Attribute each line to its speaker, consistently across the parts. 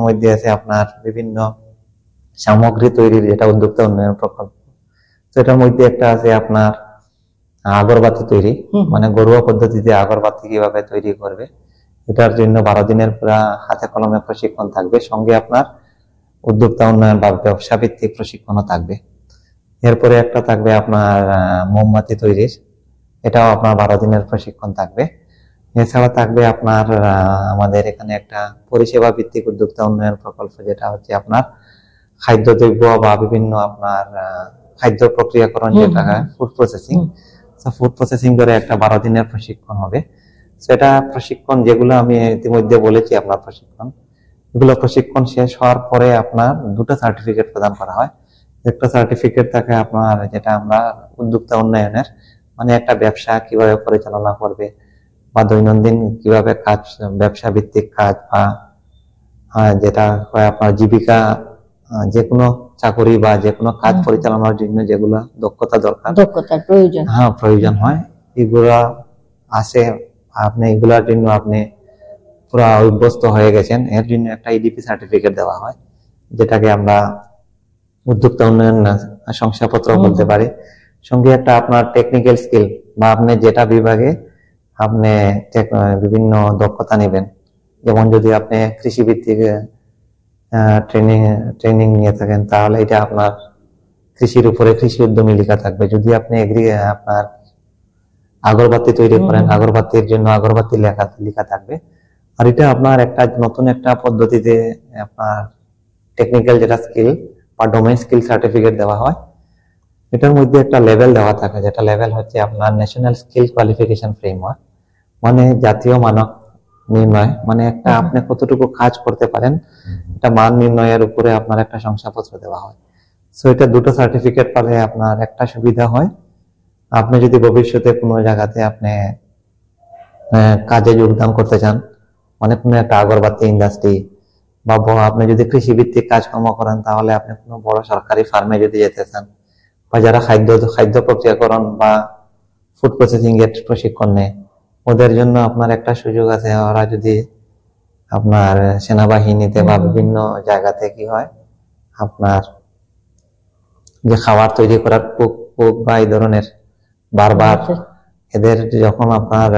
Speaker 1: মধ্যে আছে আপনার বিভিন্ন সামগ্রী তৈরির, যেটা উদ্যোক্তা উন্নয়ন প্রকল্প। তো এটার মধ্যে একটা আছে আপনার আগরবাতি তৈরি, মানে ঘরোয়া পদ্ধতিতে আগরবাতি কিভাবে তৈরি করবে, এটার জন্য 12 দিনের পুরা হাতে কলমে প্রশিক্ষণ থাকবে। সঙ্গে আপনার উদ্যোক্তা উন্নয়ন বা ব্যবসা ভিত্তিক প্রশিক্ষণও থাকবে। এরপরে একটা থাকবে আপনার মোমবাতি তৈরির, এটাও আপনার 12 দিনের প্রশিক্ষণ থাকবে। এছাড়া থাকবে আপনার আমাদের এখানে একটা পরিষেবা ভিত্তিক উদ্যোক্তা উন্নয়ন প্রকল্প, যেটা হচ্ছে আপনার খাদ্যদ্রব্য বা বিভিন্ন আপনার খাদ্য প্রক্রিয়াকরণ, যেটা ফুড প্রসেসিং। ফুড প্রসেসিং করে একটা 12 দিনের প্রশিক্ষণ হবে। সেটা প্রশিক্ষণ যেগুলো আমি ইতিমধ্যে বলেছি আপনার প্রশিক্ষণ, এগুলো প্রশিক্ষণ শেষ হওয়ার পরে আপনার 2টা সার্টিফিকেট প্রদান করা হয়। একটা সার্টিফিকেট থাকে আপনার যেটা আমরা উদ্যোক্তা উন্নয়নের, মানে একটা ব্যবসা কিভাবে পরিচালনা করবে বা দৈনন্দিন কিভাবে কাজ, ব্যবসা ভিত্তিক কাজ বা যেটা হয় আপনার জীবিকা, যে কোনো চাকরি বা যে কোনো কাজ পরিচালনার জন্য যেগুলা দক্ষতা দরকার, দক্ষতার প্রয়োজন প্রয়োজন হয়, এগুলা আছে। আপনি এগুলার জন্য আপনি পুরা অভ্যস্ত হয়ে গেছেন, এর জন্য একটা ইডিপি সার্টিফিকেট দেওয়া হয়, যেটাকে আমরা উদ্যোক্তা উন্নয়ন শংসাপত্র বলতে পারি। সঙ্গে একটা আপনার টেকনিক্যাল স্কিল বা আপনি যেটা বিভাগে আপনি বিভিন্ন দক্ষতা নেবেন, যেমন যদি আপনি কৃষি ভিত্তিক ট্রেনিং নিয়ে থাকেন, তাহলে এটা আপনার কৃষির উপরে কৃষি উদ্যমী লেখা থাকবে। যদি আপনি আপনার আগরবাতি তৈরি করেন, আগরবাতির জন্য আগরবাতি লেখা থাকবে। আর এটা আপনার একটা নতুন একটা পদ্ধতিতে আপনার টেকনিক্যাল যেটা স্কিল বা ডোমেইন স্কিল সার্টিফিকেট দেওয়া হয়। এটার মধ্যে একটা লেভেল দেওয়া থাকে, যেটা লেভেল হচ্ছে আপনার ন্যাশনাল স্কিল কোয়ালিফিকেশন ফ্রেমওয়ার্ক, মানে জাতীয় মানক নির্ণয়, মানে একটা আপনি কতটুকু কাজ করতে পারেন, এটা মান নির্ণয়ের উপরে আপনার একটা শংসাপত্র দেওয়া হয়। সো এটা 2টো সার্টিফিকেট পালে আপনার একটা সুবিধা হয়, আপনি যদি ভবিষ্যতে কোনো জায়গাতে আপনি কাজে যোগদান করতে চান, মানে কোনো একটা আগরবাতি ইন্ডাস্ট্রি বা আপনি যদি কৃষি ভিত্তিক কাজকর্ম করেন, তাহলে আপনি কোনো বড় সরকারি ফার্মে যদি যেতে চান, বা যারা খাদ্য প্রক্রিয়াকরণ বা ফুড প্রসেসিং এর প্রশিক্ষণ নেয়, ওদের জন্য আপনার একটা সুযোগ আছে। ওরা যদি আপনার সেনাবাহিনীতে বা বিভিন্ন জায়গাতে কি হয়, আপনার যে খাবার তৈরি করার কুক বা এই ধরনের বারবার এদের যখন আপনার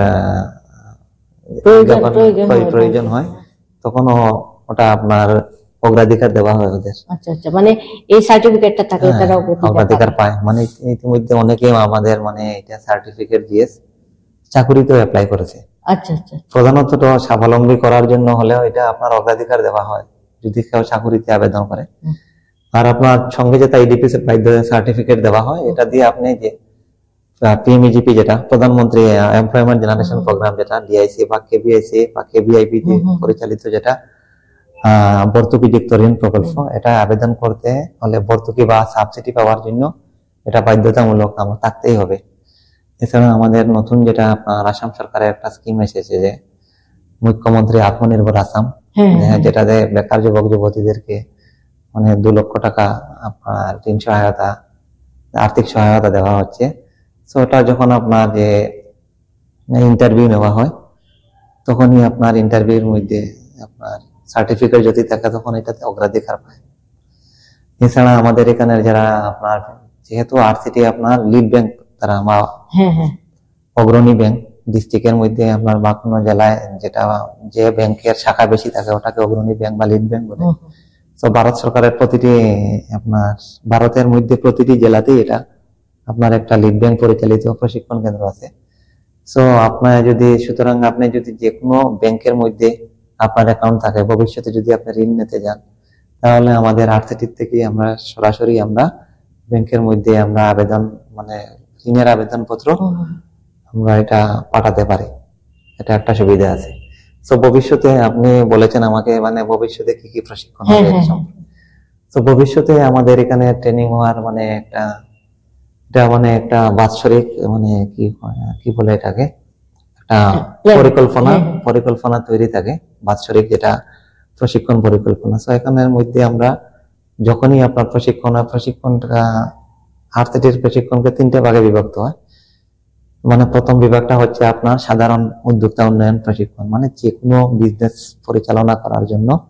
Speaker 1: প্রয়োজন হয়, তখন ওটা আপনার অগ্রাধিকার দেওয়া হয় ওদের। আচ্ছা আচ্ছা, মানে এই সার্টিফিকেটটা থাকে, তারা অগ্রাধিকার পায়। মানে ইতিমধ্যে অনেকেই আমাদের মানে এটা সার্টিফিকেট দিয়ে চাকরিতেও অ্যাপ্লাই করেছে। আচ্ছা আচ্ছা, প্রধানত স্বাবলম্বী করার জন্য হলেও এটা আপনার অগ্রাধিকার দেওয়া হয় যদি কেউ চাকরিতে আবেদন করে। আর আপনার সঙ্গে যেটা ইডিপি সার্টিফিকেট দেওয়া হয়, এটা দিয়ে আপনি যে পিএমইজিপি, যেটা প্রধানমন্ত্রী এমপ্লয়মেন্ট জেনারেশন প্রোগ্রাম, যেটা ডিআইসি বা কেবিআইসি বা কেবিআইপি পরিচালিত যেটা ভর্তুকিযুক্ত ঋণ প্রকল্প, এটা আবেদন করতে হলে ভর্তুকি বা সাবসিডি পাওয়ার জন্য এটা বাধ্যতামূলক আমার থাকতেই হবে। এছাড়া আমাদের নতুন যেটা আপনার আসাম সরকারের একটা স্কিম এসেছে, যে মুখ্যমন্ত্রী আত্মনির্ভর আসাম, যেটাতে বেকার যুবক যুবতীদেরকে মানে 2 লক্ষ টাকা আপনার ঋণ সহায়তা, আর্থিক সহায়তা দেওয়া হচ্ছে। তো ওটা যখন আপনার যে ইন্টারভিউ নেওয়া হয়, তখনই আপনার ইন্টারভিউর মধ্যে আপনার সার্টিফিকেট যদি থাকে, তখন এটাতে অগ্রাধিকার পায়। এছাড়া আমাদের এখানে যারা আপনার যেহেতু আরসিটি আপনার লিড ব্যাংক, তারা আমার অগ্রণী ব্যাংক ডিস্ট্রিক্টের মধ্যে আপনার বা কোনো জেলায় যেটা যে ব্যাংকের শাখা বেশি থাকে, ওটাকে অগ্রণী ব্যাংক বা লিড ব্যাংক বলে। তো ভারত সরকারের ভারতের মধ্যে প্রতিটি জেলাতেই এটা আপনার একটা লিড ব্যাংক পরিচালিত প্রশিক্ষণ কেন্দ্র আছে। সো সুতরাং আপনি যদি যে কোনো ব্যাংকের মধ্যে আপনার অ্যাকাউন্ট থাকে, ভবিষ্যতে যদি আপনি ঋণ নিতে যান, তাহলে আমাদের আরসিটি থেকে আমরা সরাসরি ব্যাংকের মধ্যে আমরা ঋণের আবেদন পত্র আমরা এটা পাঠাতে পারি। এটা একটা সুবিধা আছে। তো ভবিষ্যতে আপনি বলেছেন আমাকে, মানে ভবিষ্যতে কি কি প্রশিক্ষণ হবে। তো ভবিষ্যতে আমাদের এখানে ট্রেনিং হওয়ার একটা বাৎসরিক কি বলে এটাকে, একটা পরিকল্পনা তৈরি থাকে, বাৎসরিক যেটা প্রশিক্ষণ পরিকল্পনা। তো এখানের মধ্যে আমরা যখনই আপনার প্রশিক্ষণটা আরসিটির প্রশিক্ষণকে 3টে ভাগে বিভক্ত হয়। মানে প্রথম বিভাগটা হচ্ছে আপনার সাধারণ উদ্যোক্তা উন্নয়ন প্রশিক্ষণ, মানে যে কোনো বিজনেস পরিচালনা করার জন্য